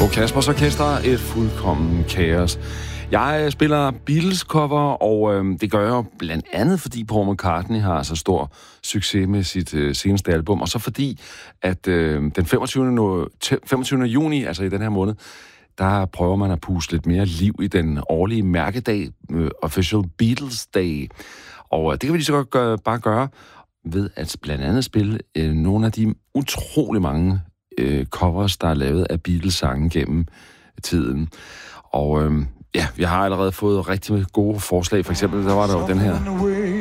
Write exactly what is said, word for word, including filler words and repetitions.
Bo Kaspers Orkester, et fuldkommen kaos. Jeg spiller Beatles-cover, og øh, det gør jeg blandt andet, fordi Paul McCartney har så stor succes med sit øh, seneste album, og så fordi, at øh, den femogtyvende juni, altså i den her måned, der prøver man at puste lidt mere liv i den årlige mærkedag, øh, Official Beatles Day. Og øh, det kan vi lige så godt gøre, bare gøre ved at blandt andet spille øh, nogle af de utrolig mange øh, covers, der er lavet af Beatles-sange gennem tiden. Og øh, ja, jeg har allerede fået rigtig gode forslag. For eksempel, der var der jo den her.